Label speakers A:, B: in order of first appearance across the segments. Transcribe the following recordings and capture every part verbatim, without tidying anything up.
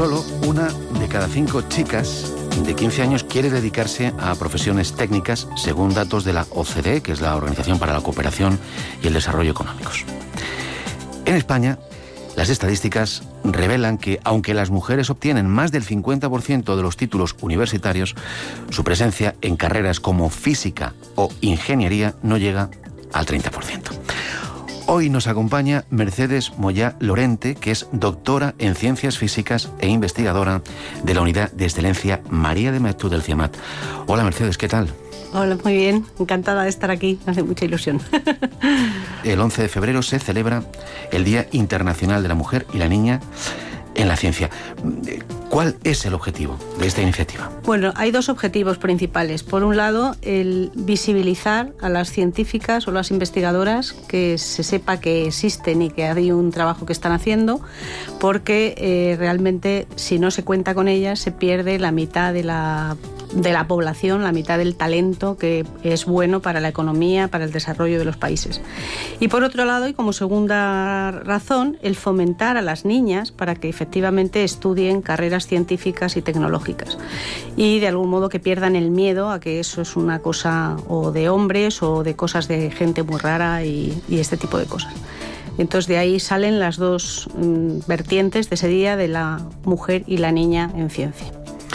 A: Solo una de cada cinco chicas de quince años quiere dedicarse a profesiones técnicas, según datos de la O C D E, que es la Organización para la Cooperación y el Desarrollo Económicos. En España, las estadísticas revelan que, aunque las mujeres obtienen más del cincuenta por ciento de los títulos universitarios, su presencia en carreras como física o ingeniería no llega al treinta por ciento. Hoy nos acompaña Mercedes Moyá Lorente, que es doctora en Ciencias Físicas e investigadora de la Unidad de Excelencia María de Maeztu del CIEMAT. Hola Mercedes, ¿qué tal?
B: Hola, muy bien. Encantada de estar aquí. Me hace mucha ilusión.
A: El once de febrero se celebra el Día Internacional de la Mujer y la Niña en la Ciencia. ¿Cuál es el objetivo de esta iniciativa?
B: Bueno, hay dos objetivos principales. Por un lado, el visibilizar a las científicas o las investigadoras, que se sepa que existen y que hay un trabajo que están haciendo, porque eh, realmente si no se cuenta con ellas se pierde la mitad de la de la población, la mitad del talento que es bueno para la economía, para el desarrollo de los países. Y por otro lado, y como segunda razón, el fomentar a las niñas para que efectivamente estudien carreras científicas y tecnológicas y de algún modo que pierdan el miedo a que eso es una cosa o de hombres o de cosas de gente muy rara y, y este tipo de cosas. Entonces de ahí salen las dos mm, vertientes de ese día de la mujer y la niña en ciencia.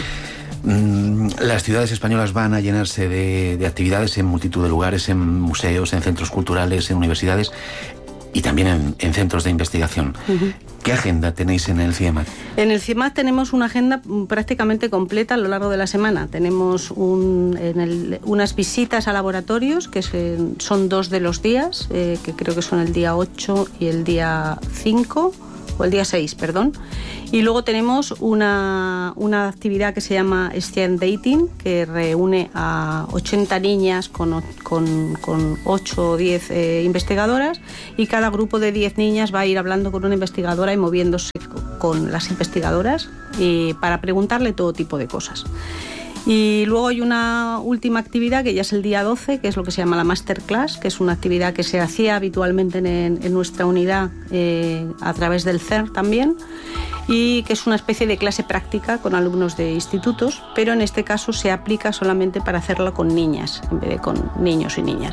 A: Las ciudades españolas van a llenarse de, de actividades en multitud de lugares, en museos, en centros culturales, en universidades y también en, en centros de investigación. Uh-huh. ¿Qué agenda tenéis en el CIEMAT?
B: En el CIEMAT tenemos una agenda prácticamente completa a lo largo de la semana. Tenemos un, en el, unas visitas a laboratorios, que se, son dos de los días, eh, que creo que son el día ocho y el día cinco, o el día seis, perdón. Y luego tenemos una, una actividad que se llama STEM Dating, que reúne a ochenta niñas con, con, con ocho o diez eh, investigadoras, y cada grupo de diez niñas va a ir hablando con una investigadora y moviéndose con las investigadoras y para preguntarle todo tipo de cosas. Y luego hay una última actividad que ya es el día doce, que es lo que se llama la Masterclass, que es una actividad que se hacía habitualmente en, en nuestra unidad eh, a través del C E R también, y que es una especie de clase práctica con alumnos de institutos, pero en este caso se aplica solamente para hacerlo con niñas en vez de con niños y niñas.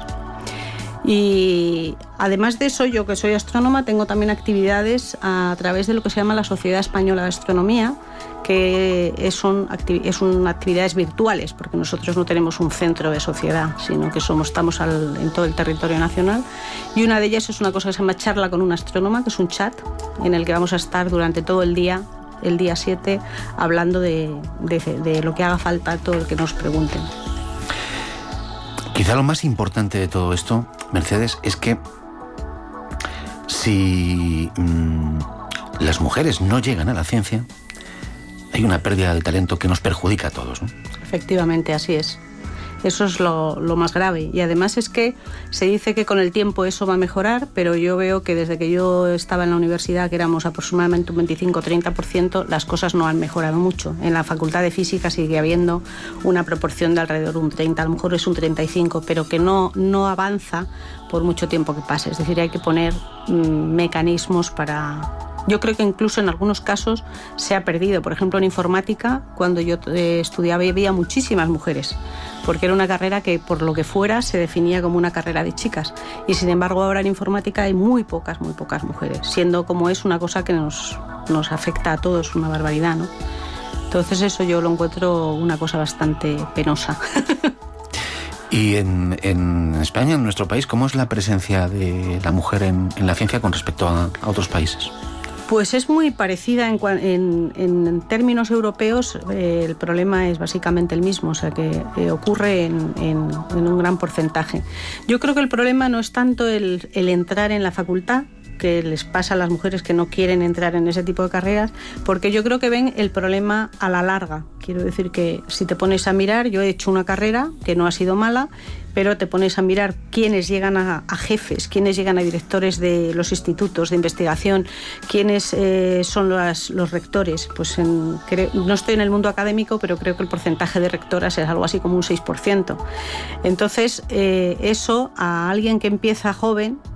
B: Y además de eso, yo que soy astrónoma, tengo también actividades a través de lo que se llama la Sociedad Española de Astronomía, que son, son actividades virtuales, porque nosotros no tenemos un centro de sociedad, sino que somos, estamos al, en todo el territorio nacional. Y una de ellas es una cosa que se llama Charla con un astrónoma, que es un chat en el que vamos a estar durante todo el día, el día siete, hablando de, de, de lo que haga falta, todo lo que nos pregunten.
A: Quizá lo más importante de todo esto, Mercedes, es que si mmm, las mujeres no llegan a la ciencia, hay una pérdida de talento que nos perjudica a todos, ¿no?
B: Efectivamente, así es. Eso es lo, lo más grave. Y además es que se dice que con el tiempo eso va a mejorar, pero yo veo que desde que yo estaba en la universidad, que éramos aproximadamente un veinticinco a treinta por ciento, las cosas no han mejorado mucho. En la Facultad de Física sigue habiendo una proporción de alrededor de un treinta, a lo mejor es un treinta y cinco, pero que no, no avanza por mucho tiempo que pase. Es decir, hay que poner mmm, mecanismos para... Yo creo que incluso en algunos casos se ha perdido. Por ejemplo, en informática, cuando yo eh, estudiaba, había muchísimas mujeres, porque era una carrera que, por lo que fuera, se definía como una carrera de chicas. Y sin embargo, ahora en informática hay muy pocas, muy pocas mujeres, siendo como es una cosa que nos, nos afecta a todos, una barbaridad, ¿no? Entonces eso yo lo encuentro una cosa bastante penosa.
A: Y en, en España, en nuestro país, ¿cómo es la presencia de la mujer en, en la ciencia con respecto a, a otros países?
B: Pues es muy parecida en, en, en términos europeos. Eh, el problema es básicamente el mismo, o sea que eh, ocurre en, en, en un gran porcentaje. Yo creo que el problema no es tanto el, el entrar en la facultad, que les pasa a las mujeres que no quieren entrar en ese tipo de carreras, porque yo creo que ven el problema a la larga. Quiero decir que si te pones a mirar, yo he hecho una carrera que no ha sido mala, pero te pones a mirar quiénes llegan a, a jefes, quiénes llegan a directores de los institutos de investigación, quiénes eh, son los, los rectores. Pues en, creo, no estoy en el mundo académico, pero creo que el porcentaje de rectoras es algo así como un seis por ciento. Entonces, eh, eso a alguien que empieza joven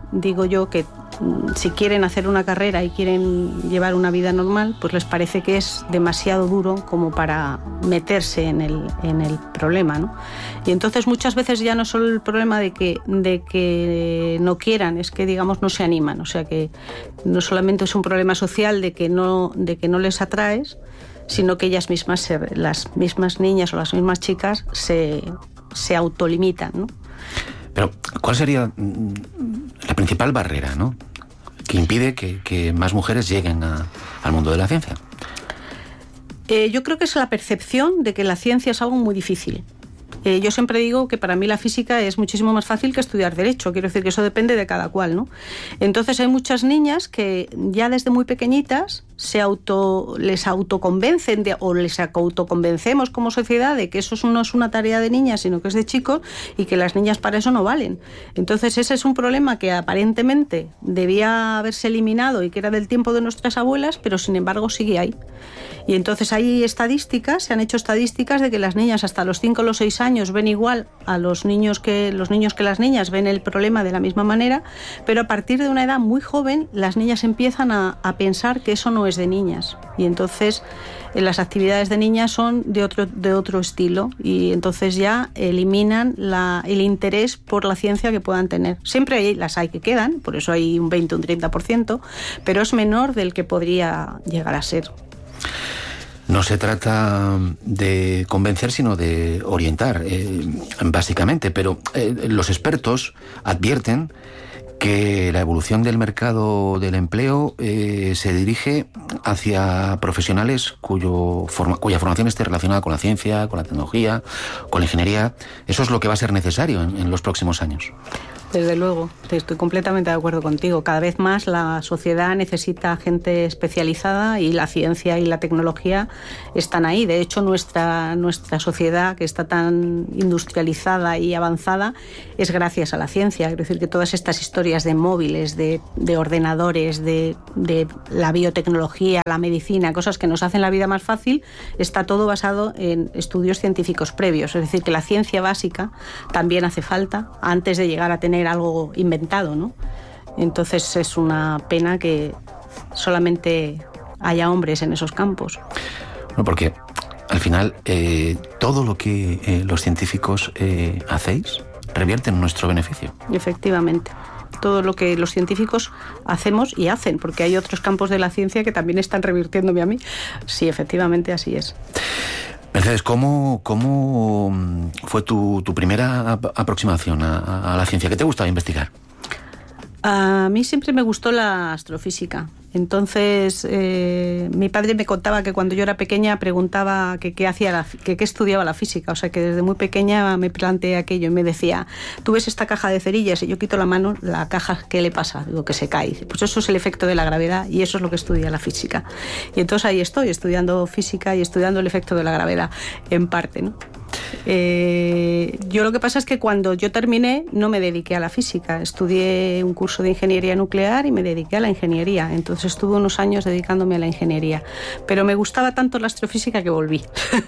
B: digo yo que si quieren hacer una carrera y quieren llevar una vida normal, pues les parece que es demasiado duro como para meterse en el, en el problema, ¿no? Y entonces muchas veces ya no es solo el problema de que, de que no quieran, es que digamos no se animan, o sea que no solamente es un problema social de que no, de que no les atraes, sino que ellas mismas, se, las mismas niñas o las mismas chicas se, se autolimitan, ¿no?
A: Pero, ¿cuál sería la principal barrera, ¿no?, que impide que, que más mujeres lleguen a, al mundo de la ciencia?
B: Eh, yo creo que es la percepción de que la ciencia es algo muy difícil. Eh, yo siempre digo que para mí la física es muchísimo más fácil que estudiar Derecho. Quiero decir que eso depende de cada cual, ¿no? Entonces hay muchas niñas que ya desde muy pequeñitas se auto, les autoconvencen de, o les autoconvencemos como sociedad de que eso no es una tarea de niñas, sino que es de chicos y que las niñas para eso no valen. Entonces ese es un problema que aparentemente debía haberse eliminado y que era del tiempo de nuestras abuelas, pero sin embargo sigue ahí. Y entonces hay estadísticas, se han hecho estadísticas de que las niñas hasta los cinco o los seis años ven igual a los niños que los niños que las niñas, ven el problema de la misma manera, pero a partir de una edad muy joven las niñas empiezan a, a pensar que eso no es de niñas. Y entonces eh, las actividades de niñas son de otro, de otro estilo y entonces ya eliminan la, el interés por la ciencia que puedan tener. Siempre hay, las hay que quedan, por eso hay un veinte o un treinta por ciento, pero es menor del que podría llegar a ser.
A: No se trata de convencer, sino de orientar, eh, básicamente. Pero eh, los expertos advierten que la evolución del mercado del empleo eh, se dirige hacia profesionales cuyo forma, cuya formación esté relacionada con la ciencia, con la tecnología, con la ingeniería. Eso es lo que va a ser necesario en, en los próximos años.
B: Desde luego, estoy completamente de acuerdo contigo. Cada vez más la sociedad necesita gente especializada y la ciencia y la tecnología están ahí. De hecho, nuestra, nuestra sociedad, que está tan industrializada y avanzada, es gracias a la ciencia. Es decir, que todas estas historias de móviles, de, de ordenadores, de, de la biotecnología, la medicina, cosas que nos hacen la vida más fácil, está todo basado en estudios científicos previos. Es decir, que la ciencia básica también hace falta antes de llegar a tener algo inventado, ¿no? Entonces es una pena que solamente haya hombres en esos campos.
A: No, porque al final eh, todo lo que eh, los científicos eh, hacéis revierte en nuestro beneficio.
B: Efectivamente. Todo lo que los científicos hacemos y hacen, porque hay otros campos de la ciencia que también están revirtiéndome a mí. Sí, efectivamente, así es.
A: Mercedes, ¿cómo, cómo fue tu, tu primera aproximación a, a la ciencia? ¿Qué te gustaba investigar?
B: A mí siempre me gustó la astrofísica. Entonces, eh, mi padre me contaba que cuando yo era pequeña preguntaba que qué hacía, la, que qué estudiaba la física. O sea, que desde muy pequeña me planteé aquello y me decía, tú ves esta caja de cerillas y yo quito la mano, la caja, ¿qué le pasa? Digo, que se cae. Pues eso es el efecto de la gravedad y eso es lo que estudia la física. Y entonces ahí estoy, estudiando física y estudiando el efecto de la gravedad, en parte, ¿no? Eh, yo lo que pasa es que cuando yo terminé no me dediqué a la física, estudié un curso de ingeniería nuclear y me dediqué a la ingeniería, entonces estuve unos años dedicándome a la ingeniería, pero me gustaba tanto la astrofísica que volví.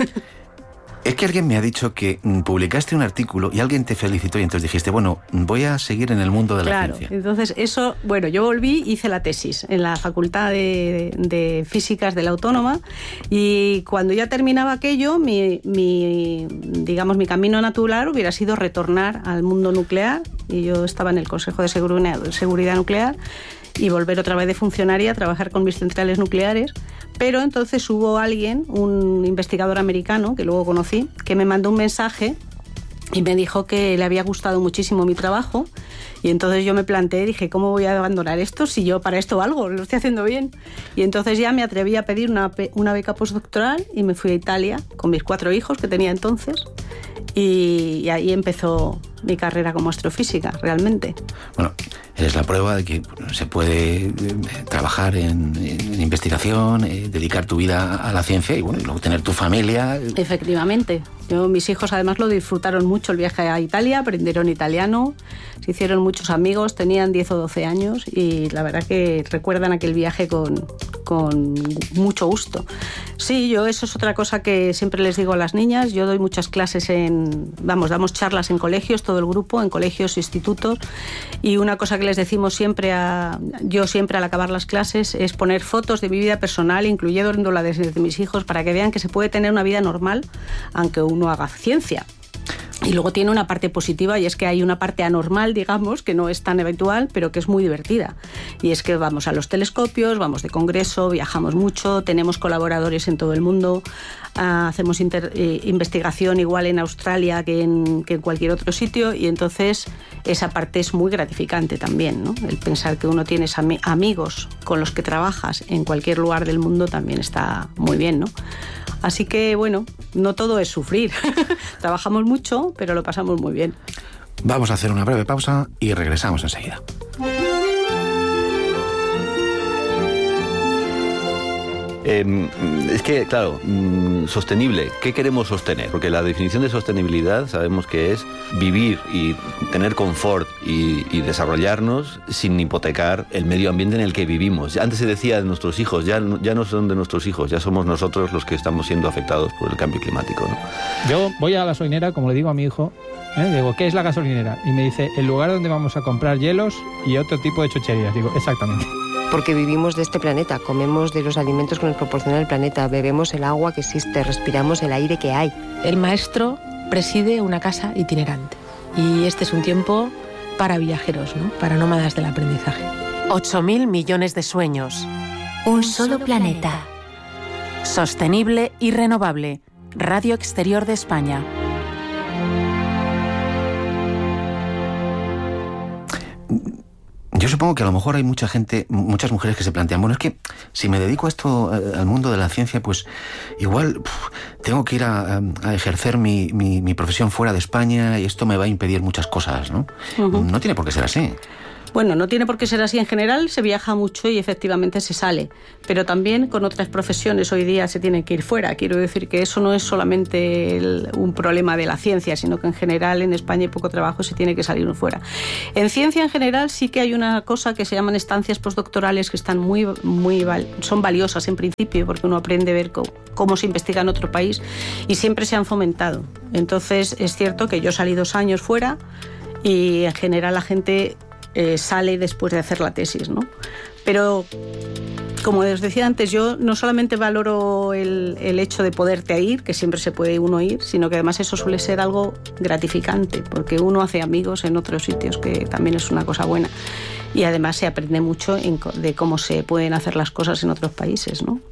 A: Es que alguien me ha dicho que publicaste un artículo y alguien te felicitó y entonces dijiste, bueno, voy a seguir en el mundo de la
B: claro,
A: ciencia.
B: Entonces eso, bueno, yo volví, hice la tesis en la Facultad de, de Físicas de la Autónoma y cuando ya terminaba aquello, mi, mi, digamos, mi camino natural hubiera sido retornar al mundo nuclear y yo estaba en el Consejo de Seguridad Nuclear y volver otra vez de funcionaria a trabajar con mis centrales nucleares. Pero entonces hubo alguien, un investigador americano, que luego conocí, que me mandó un mensaje y me dijo que le había gustado muchísimo mi trabajo. Y entonces yo me planteé, dije, ¿cómo voy a abandonar esto si yo para esto valgo? Lo estoy haciendo bien. Y entonces ya me atreví a pedir una, una beca postdoctoral y me fui a Italia con mis cuatro hijos que tenía entonces. Y, y ahí empezó mi carrera como astrofísica, realmente.
A: Bueno, eres la prueba de que se puede eh, trabajar en, en investigación, eh, dedicar tu vida a la ciencia y, bueno, y luego tener tu familia.
B: Efectivamente. Yo, mis hijos además lo disfrutaron mucho el viaje a Italia, aprendieron italiano, se hicieron muchos amigos, tenían diez o doce años y la verdad que recuerdan aquel viaje con, con mucho gusto. Sí, yo eso es otra cosa que siempre les digo a las niñas. Yo doy muchas clases en, vamos, damos charlas en colegios, todo el grupo, en colegios, institutos, y una cosa que les decimos siempre, a, yo siempre al acabar las clases, es poner fotos de mi vida personal, incluyendo la de, de mis hijos, para que vean que se puede tener una vida normal, aunque uno haga ciencia. Y luego tiene una parte positiva, y es que hay una parte anormal, digamos, que no es tan habitual, pero que es muy divertida. Y es que vamos a los telescopios, vamos de congreso, viajamos mucho, tenemos colaboradores en todo el mundo, uh, hacemos inter, eh, investigación igual en Australia que en, que en cualquier otro sitio, y entonces esa parte es muy gratificante también, ¿no? El pensar que uno tiene am- amigos con los que trabajas en cualquier lugar del mundo también está muy bien, ¿no? Así que, bueno, no todo es sufrir. Trabajamos mucho, pero lo pasamos muy bien.
A: Vamos a hacer una breve pausa y regresamos enseguida.
C: Eh, es que, claro, sostenible, ¿qué queremos sostener? Porque la definición de sostenibilidad sabemos que es vivir y tener confort y, y desarrollarnos sin hipotecar el medio ambiente en el que vivimos. Antes se decía de nuestros hijos, ya, ya no son de nuestros hijos, ya somos nosotros los que estamos siendo afectados por el cambio climático, ¿no?
D: Yo voy a la gasolinera, como le digo a mi hijo, ¿eh? Digo, ¿qué es la gasolinera? Y me dice, el lugar donde vamos a comprar hielos y otro tipo de chucherías. Digo, exactamente.
E: Porque vivimos de este planeta, comemos de los alimentos que nos proporciona el planeta, bebemos el agua que existe, respiramos el aire que hay.
F: El maestro preside una casa itinerante y este es un tiempo para viajeros, ¿no? Para nómadas del aprendizaje.
G: ocho mil millones de sueños.
H: Un solo planeta.
G: Sostenible y renovable. Radio Exterior de España.
A: Yo supongo que a lo mejor hay mucha gente, muchas mujeres que se plantean, bueno, es que si me dedico a esto, al mundo de la ciencia, pues igual pff, tengo que ir a, a ejercer mi, mi, mi profesión fuera de España y esto me va a impedir muchas cosas, ¿no? Uh-huh. No tiene por qué ser así.
B: Bueno, no tiene por qué ser así en general, se viaja mucho y efectivamente se sale, pero también con otras profesiones hoy día se tiene que ir fuera. Quiero decir que eso no es solamente el, un problema de la ciencia, sino que en general en España hay poco trabajo y se tiene que salir fuera. En ciencia en general sí que hay una cosa que se llaman estancias postdoctorales que están muy, muy son valiosas en principio porque uno aprende a ver cómo, cómo se investiga en otro país y siempre se han fomentado. Entonces es cierto que yo salí dos años fuera y en general la gente Eh, sale después de hacer la tesis, ¿no? Pero, como os decía antes, yo no solamente valoro el, el hecho de poderte ir, que siempre se puede uno ir, sino que además eso suele ser algo gratificante, porque uno hace amigos en otros sitios, que también es una cosa buena. Y además se aprende mucho en, de cómo se pueden hacer las cosas en otros países, ¿no?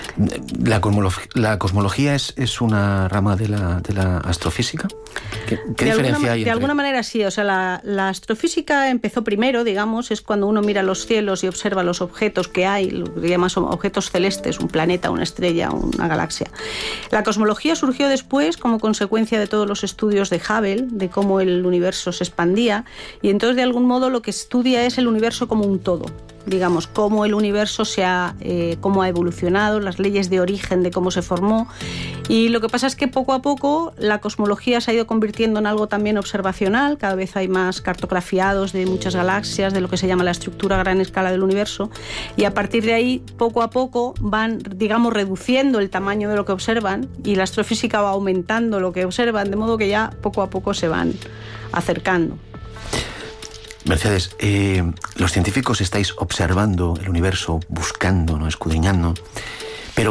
A: ¿La cosmología, la cosmología es, es una rama de la, de la astrofísica? ¿Qué, qué
B: de
A: diferencia
B: alguna,
A: hay?
B: De
A: entre...
B: alguna manera sí, o sea, la, la astrofísica empezó primero, digamos, es cuando uno mira los cielos y observa los objetos que hay, lo que llaman objetos celestes, un planeta, una estrella, una galaxia. La cosmología surgió después como consecuencia de todos los estudios de Hubble, de cómo el universo se expandía, y entonces de algún modo lo que estudia es el universo como un todo. Digamos, cómo el universo se ha, eh, cómo ha evolucionado, las leyes de origen de cómo se formó. Y lo que pasa es que poco a poco la cosmología se ha ido convirtiendo en algo también observacional, cada vez hay más cartografiados de muchas galaxias, de lo que se llama la estructura a gran escala del universo, y a partir de ahí, poco a poco, van, digamos, reduciendo el tamaño de lo que observan y la astrofísica va aumentando lo que observan, de modo que ya poco a poco se van acercando.
A: Mercedes, eh, los científicos estáis observando el universo, buscando, ¿no? Escudriñando, pero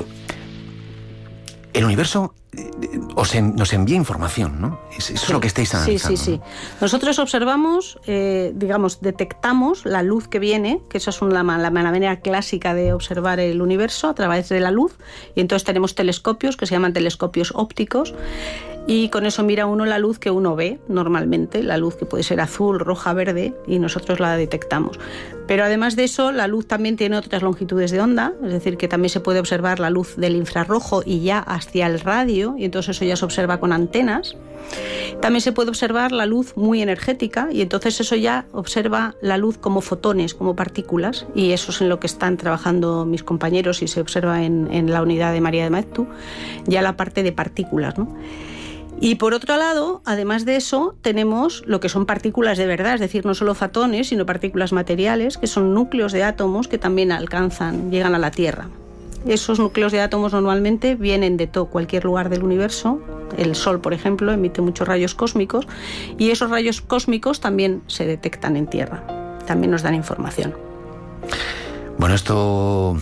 A: el universo eh, os en, nos envía información, ¿no? Eso es
B: sí,
A: lo que estáis analizando.
B: Sí, sí, sí.
A: ¿No?
B: Nosotros observamos, eh, digamos, detectamos la luz que viene, que esa es una, la, la manera clásica de observar el universo a través de la luz, y entonces tenemos telescopios que se llaman telescopios ópticos, y con eso mira uno la luz que uno ve normalmente, la luz que puede ser azul, roja, verde, y nosotros la detectamos. Pero además de eso, la luz también tiene otras longitudes de onda, es decir, que también se puede observar la luz del infrarrojo y ya hacia el radio, y entonces eso ya se observa con antenas. También se puede observar la luz muy energética, y entonces eso ya observa la luz como fotones, como partículas, y eso es en lo que están trabajando mis compañeros y se observa en, en la unidad de María de Maeztu, ya la parte de partículas, ¿no? Y por otro lado, además de eso, tenemos lo que son partículas de verdad, es decir, no solo fotones, sino partículas materiales, que son núcleos de átomos que también alcanzan, llegan a la Tierra. Esos núcleos de átomos normalmente vienen de todo, cualquier lugar del universo. El Sol, por ejemplo, emite muchos rayos cósmicos y esos rayos cósmicos también se detectan en Tierra, también nos dan información.
A: Bueno, esto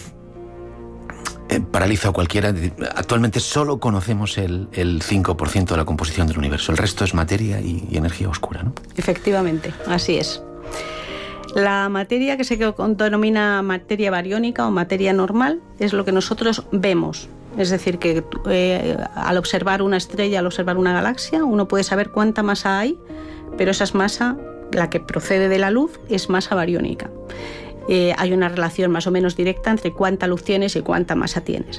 A: eh, paraliza a cualquiera. Actualmente solo conocemos el, el cinco por ciento de la composición del universo, el resto es materia y, y energía oscura, ¿no? Efectivamente,
B: así es. La materia que se denomina materia bariónica o materia normal es lo que nosotros vemos. Es decir, que eh, al observar una estrella, al observar una galaxia, uno puede saber cuánta masa hay, pero esa masa, la que procede de la luz, es masa bariónica. Eh, hay una relación más o menos directa entre cuánta luz tienes y cuánta masa tienes.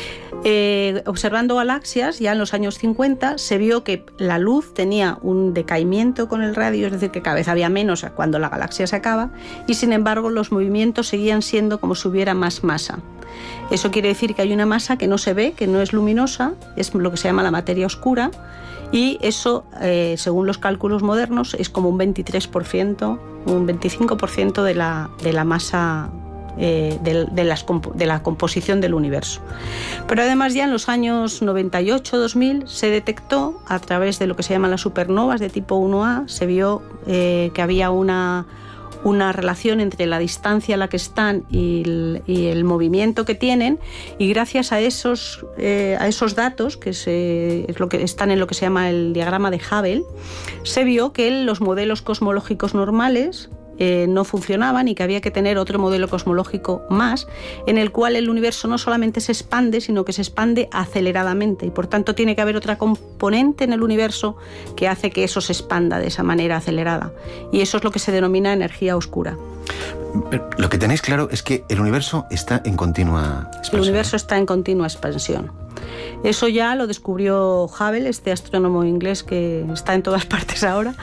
B: Eh, observando galaxias, ya en los años cincuenta, se vio que la luz tenía un decaimiento con el radio, es decir, que cada vez había menos cuando la galaxia se acaba, y sin embargo los movimientos seguían siendo como si hubiera más masa. Eso quiere decir que hay una masa que no se ve, que no es luminosa, es lo que se llama la materia oscura, y eso, eh, según los cálculos modernos, es como un veintitrés por ciento, un veinticinco por ciento de la, de la masa eh, de, de, las, de la composición del universo. Pero además ya en los años noventa y ocho dos mil se detectó a través de lo que se llaman las supernovas de tipo uno A, se vio eh, que había una... una relación entre la distancia a la que están y el, y el movimiento que tienen, y gracias a esos, eh, a esos datos, que se, es lo que están en lo que se llama el diagrama de Hubble, se vio que los modelos cosmológicos normales Eh, no funcionaban y que había que tener otro modelo cosmológico más, en el cual el universo no solamente se expande, sino que se expande aceleradamente, y por tanto tiene que haber otra componente en el universo que hace que eso se expanda de esa manera acelerada, y eso es lo que se denomina energía oscura.
A: Pero lo que tenéis claro es que el universo está en continua expansión.
B: El universo está en continua expansión. Eso ya lo descubrió Hubble, este astrónomo inglés que está en todas partes ahora,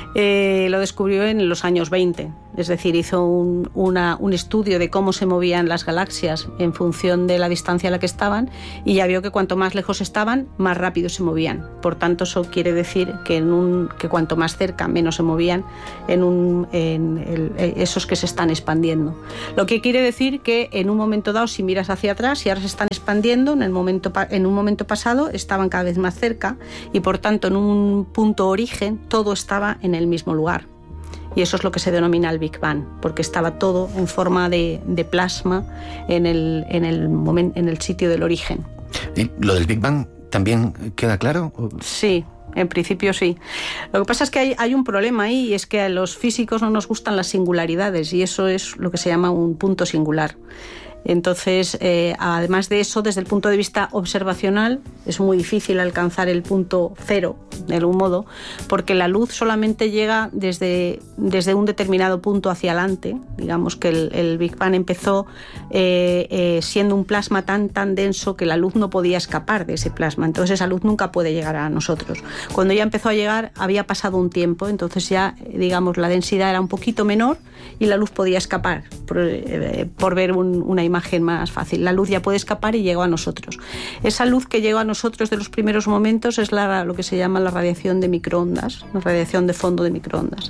B: eh, lo descubrió en los años veinte. Es decir, hizo un, una, un estudio de cómo se movían las galaxias en función de la distancia a la que estaban, y ya vio que cuanto más lejos estaban, más rápido se movían. Por tanto, eso quiere decir que, en un, que cuanto más cerca, menos se movían en, un, en el, esos que se están expandiendo. Lo que quiere decir que en un momento dado, si miras hacia atrás, si ahora se están expandiendo, en, el momento, en un momento pasado estaban cada vez más cerca, y por tanto en un punto origen todo estaba en el mismo lugar. Y eso es lo que se denomina el Big Bang, porque estaba todo en forma de, de plasma en el, en, el moment, en el sitio del origen.
A: ¿Y lo del Big Bang también queda claro?
B: Sí, en principio sí. Lo que pasa es que hay, hay un problema ahí, y es que a los físicos no nos gustan las singularidades, y eso es lo que se llama un punto singular. Entonces, eh, además de eso, desde el punto de vista observacional, es muy difícil alcanzar el punto cero, de algún modo, porque la luz solamente llega desde, desde un determinado punto hacia adelante. Digamos que el, el Big Bang empezó eh, eh, siendo un plasma tan, tan denso que la luz no podía escapar de ese plasma. Entonces, esa luz nunca puede llegar a nosotros. Cuando ya empezó a llegar, había pasado un tiempo, entonces ya, digamos, la densidad era un poquito menor y la luz podía escapar, por, eh, por ver un, una imagen imagen más fácil. La luz ya puede escapar y llegó a nosotros. Esa luz que llegó a nosotros de los primeros momentos es la, lo que se llama la radiación de microondas, la radiación de fondo de microondas.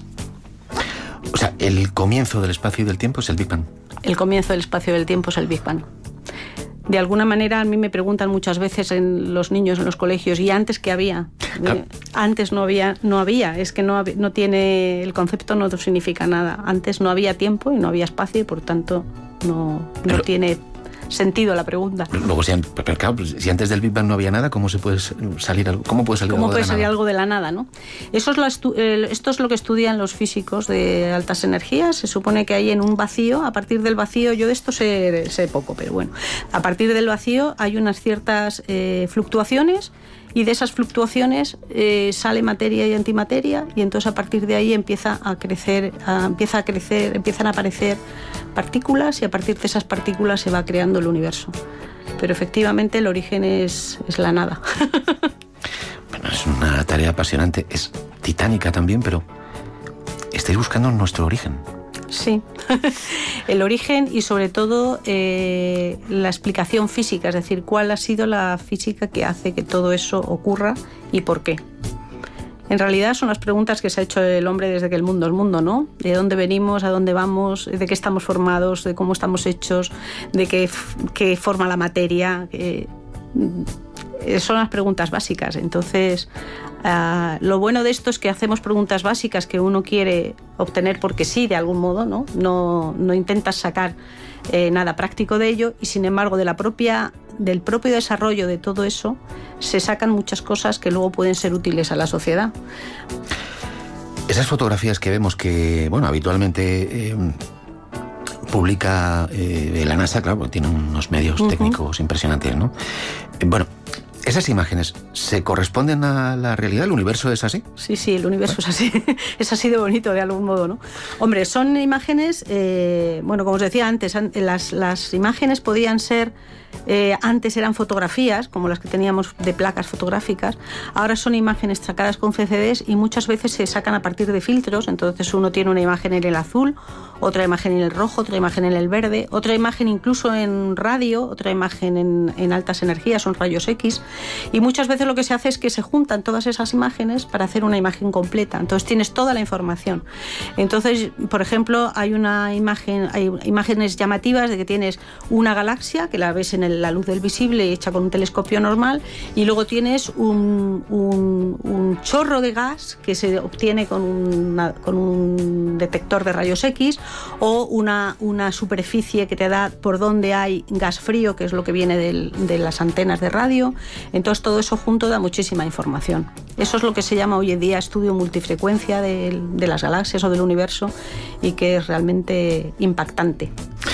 A: O sea, el comienzo del espacio y del tiempo es el Big Bang.
B: El comienzo del espacio y del tiempo es el Big Bang. De alguna manera, a mí me preguntan muchas veces en los niños en los colegios, ¿y antes qué había? Ah. Antes no había, no había, es que no, había, no tiene, el concepto no significa nada. Antes no había tiempo y no había espacio, y por tanto no, no Pero, tiene sentido la pregunta.
A: Luego, si, pero claro, si antes del Big Bang no había nada, ¿cómo se puede salir algo? ¿Cómo puede salir,
B: ¿Cómo
A: algo,
B: puede
A: de
B: salir
A: la
B: algo de la nada, ¿no? Eso es lo estu- esto es lo que estudian los físicos de altas energías. Se supone que hay en un vacío, a partir del vacío, yo de esto sé, sé poco, pero bueno, a partir del vacío hay unas ciertas eh, fluctuaciones, y de esas fluctuaciones eh, sale materia y antimateria, y entonces a partir de ahí empieza a crecer, a, empieza a crecer, empiezan a aparecer partículas, y a partir de esas partículas se va creando el universo. Pero efectivamente el origen es, es la nada.
A: Bueno, es una tarea apasionante, es titánica también, pero estáis buscando nuestro origen.
B: Sí, el origen y sobre todo eh, la explicación física, es decir, cuál ha sido la física que hace que todo eso ocurra y por qué. En realidad son las preguntas que se ha hecho el hombre desde que el mundo es mundo, ¿no? De dónde venimos, a dónde vamos, de qué estamos formados, de cómo estamos hechos, de qué, qué forma la materia. Que, son las preguntas básicas. Entonces, uh, lo bueno de esto es que hacemos preguntas básicas que uno quiere obtener porque sí, de algún modo, ¿no? No, no intentas sacar eh, nada práctico de ello, y sin embargo de la propia, del propio desarrollo de todo eso se sacan muchas cosas que luego pueden ser útiles a la sociedad.
A: Esas fotografías que vemos que, bueno, habitualmente eh, publica eh, la NASA, claro, porque tiene unos medios uh-huh. técnicos impresionantes, ¿no? Eh, bueno, ¿esas imágenes se corresponden a la realidad? ¿El universo es así?
B: Sí, sí, el universo es así. Es así de bonito, de algún modo, ¿no? Hombre, son imágenes, eh, bueno, como os decía antes, las, las imágenes podían ser, eh, antes eran fotografías, como las que teníamos de placas fotográficas, ahora son imágenes sacadas con C C Ds y muchas veces se sacan a partir de filtros. Entonces uno tiene una imagen en el azul, otra imagen en el rojo, otra imagen en el verde, otra imagen incluso en radio, otra imagen en, en altas energías, son rayos X, y muchas veces lo que se hace es que se juntan todas esas imágenes para hacer una imagen completa. Entonces tienes toda la información. Entonces, por ejemplo, hay una imagen, hay imágenes llamativas de que tienes una galaxia que la ves en el, la luz del visible hecha con un telescopio normal, y luego tienes un, un, un chorro de gas que se obtiene con, una, con un detector de rayos X, o una, una superficie que te da por donde hay gas frío, que es lo que viene del, de las antenas de radio. Entonces todo eso junto da muchísima información. Eso es lo que se llama hoy en día estudio multifrecuencia de, de las galaxias o del universo, y que es realmente impactante.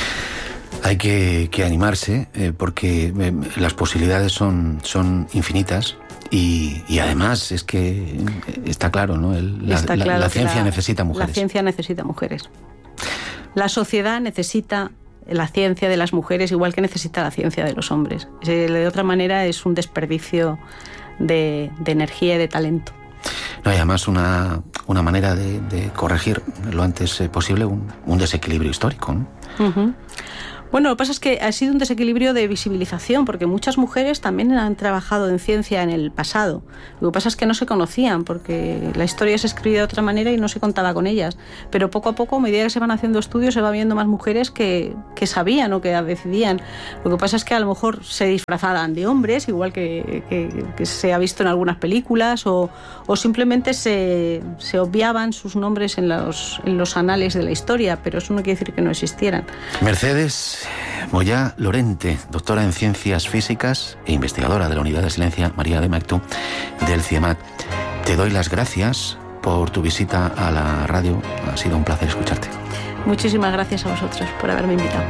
A: Hay que, que animarse eh, porque eh, las posibilidades son, son infinitas. Y, y además es que está claro, ¿no? El, la,
B: está claro
A: la, la ciencia
B: la,
A: necesita mujeres.
B: La ciencia necesita mujeres. La sociedad necesita la ciencia de las mujeres igual que necesita la ciencia de los hombres. De otra manera es un desperdicio de, de energía y de talento.
A: No, y además una, una manera de, de corregir lo antes posible un, un desequilibrio histórico, ¿no?
B: Uh-huh. Bueno, lo que pasa es que ha sido un desequilibrio de visibilización, porque muchas mujeres también han trabajado en ciencia en el pasado. Lo que pasa es que no se conocían, porque la historia se escribía de otra manera y no se contaba con ellas. Pero poco a poco, a medida que se van haciendo estudios, se va viendo más mujeres que, que sabían o que decidían. Lo que pasa es que a lo mejor se disfrazaban de hombres, igual que, que, que se ha visto en algunas películas, o, o simplemente se, se obviaban sus nombres en los, en los anales de la historia, pero eso no quiere decir que no existieran.
A: Mercedes Moyá Lorente, doctora en Ciencias Físicas e investigadora de la Unidad de Excelencia María de Maeztu del CIEMAT. Te doy las gracias por tu visita a la radio. Ha sido un placer escucharte.
B: Muchísimas gracias a vosotros por haberme invitado.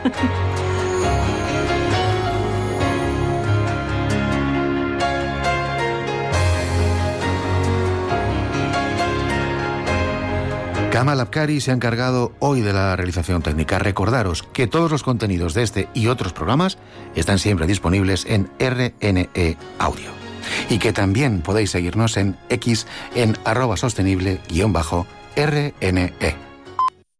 A: Kamal Abkari se ha encargado hoy de la realización técnica. Recordaros que todos los contenidos de este y otros programas están siempre disponibles en R N E Audio. Y que también podéis seguirnos en X en arroba sostenible guión bajo R N E.